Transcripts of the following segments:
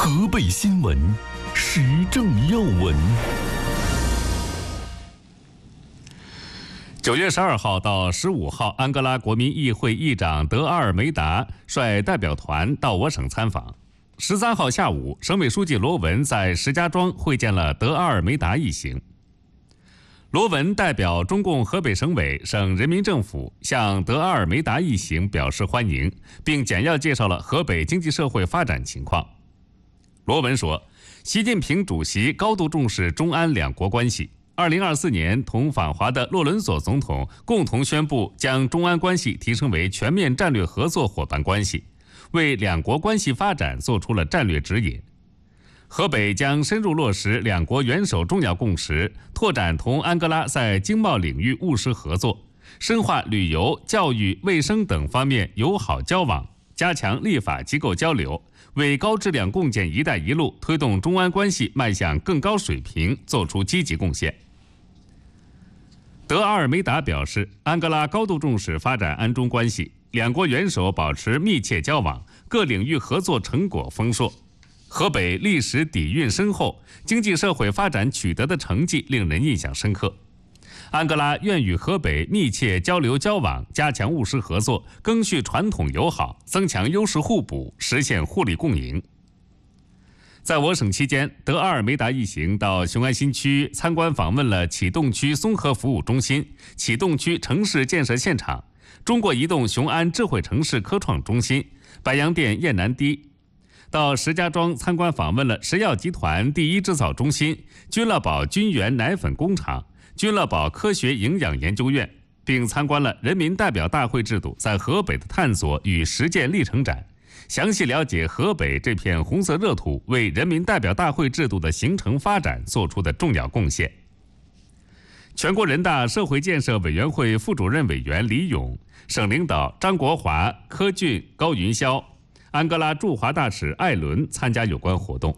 河北新闻，时政要闻。9月12号到15号，安哥拉国民议会议长德阿尔梅达率代表团到我省参访。13号下午，省委书记罗文在石家庄会见了德阿尔梅达一行。罗文代表中共河北省委、省人民政府向德阿尔梅达一行表示欢迎，并简要介绍了河北经济社会发展情况。罗文说，习近平主席高度重视中安两国关系。2024年，同访华的洛伦索总统共同宣布将中安关系提升为全面战略合作伙伴关系，为两国关系发展做出了战略指引。河北将深入落实两国元首重要共识，拓展同安哥拉在经贸领域务实合作，深化旅游、教育、卫生等方面友好交往，加强立法机构交流，为高质量共建“一带一路”推动中安关系迈向更高水平做出积极贡献。德阿尔梅达表示，安哥拉高度重视发展安中关系，两国元首保持密切交往，各领域合作成果丰硕。河北历史底蕴深厚，经济社会发展取得的成绩令人印象深刻。安哥拉愿与河北密切交流交往，加强务实合作，赓续传统友好，增强优势互补，实现互利共赢。在我省期间，德阿尔梅达一行到雄安新区参观访问了启动区综合服务中心、启动区城市建设现场、中国移动雄安智慧城市科创中心、白洋淀雁南堤。到石家庄参观访问了石药集团第一制造中心、君乐宝君源奶粉工厂、君乐宝科学营养研究院，并参观了人民代表大会制度在河北的探索与实践历程展，详细了解河北这片红色热土为人民代表大会制度的形成发展做出的重要贡献。全国人大社会建设委员会副主任委员李勇、省领导张国华、柯俊、高云霄、安哥拉驻华大使艾伦参加有关活动。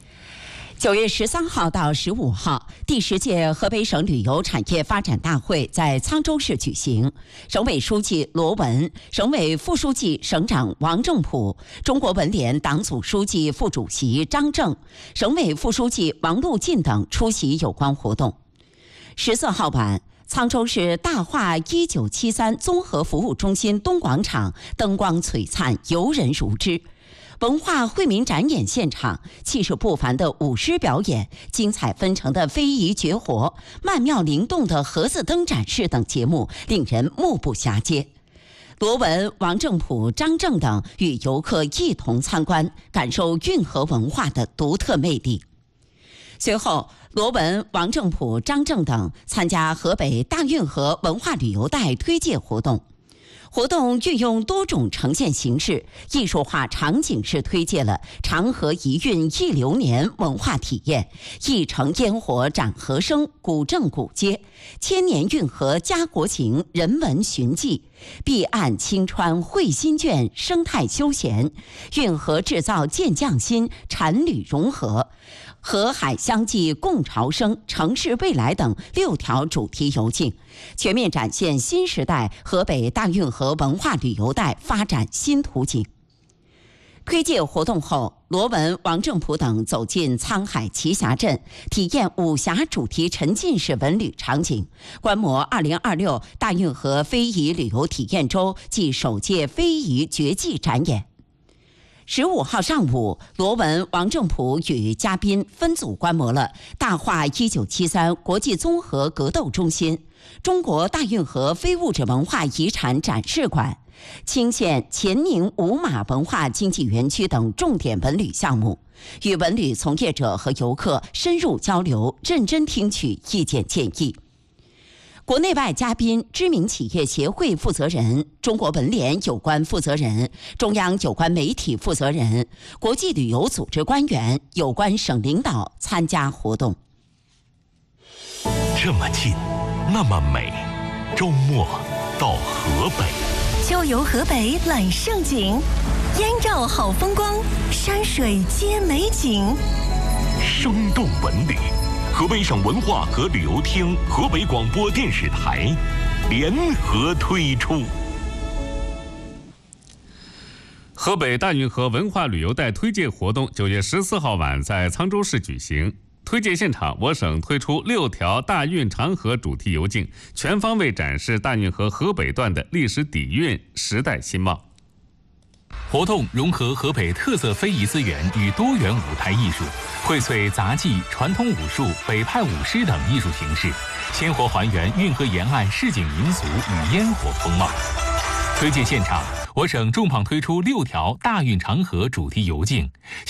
9月13号到15号，第10届河北省旅游产业发展大会在沧州市举行。省委书记罗文、省委副书记、省长王正普、中国文联党组书记、副主席张正、省委副书记王路进等出席有关活动。14号晚，沧州市大化1973综合服务中心东广场灯光璀璨，游人如织。文化惠民展演现场，气势不凡的舞狮表演、精彩纷呈的非遗绝活、曼妙灵动的盒子灯展示等节目，令人目不暇接。罗文、王正普、张正等与游客一同参观，感受运河文化的独特魅力。随后，罗文、王正普、张正等参加河北大运河文化旅游带推介活动。活动运用多种呈现形式，艺术化场景式推介了长河一运一流年文化体验，一城烟火展河声，古镇古街，千年运河家国情人文寻迹，碧岸青川绘心卷生态休闲，运河制造健匠心产旅融合，河海相济共潮生城市未来等6条主题游径，全面展现新时代河北大运河文化旅游带发展新图景。推介活动后，罗文、王正普等走进沧海奇峡镇，体验武侠主题沉浸式文旅场景，观摩2026大运河非遗旅游体验周暨首届非遗绝技展演。15号上午，罗文、王正普与嘉宾分组观摩了大化1973国际综合格斗中心、中国大运河非物质文化遗产展示馆、青县乾宁五马文化经济园区等重点文旅项目，与文旅从业者和游客深入交流，认真听取意见建议。国内外嘉宾、知名企业协会负责人、中国文联有关负责人、中央有关媒体负责人、国际旅游组织官员、有关省领导参加活动。 这么近，那么美，周末到河北， 就游河北揽盛景，燕绕好风光，山水皆美景， 生动文旅。河北省文化和旅游厅、河北广播电视台联合推出。 河北大运河文化旅游带推介活动9月14号晚在沧州市举行。推介现场，我省推出6条大运长河主题游径，全方位展示大运河河北段的历史底蕴、时代新貌。 活动融合河北特色非遗资源与多元舞台艺术，荟萃杂技、传统武术、北派舞狮等艺术形式，鲜活还原运河沿岸市井民俗与烟火风貌。推介现场，我省重磅推出6条大运长河主题游径，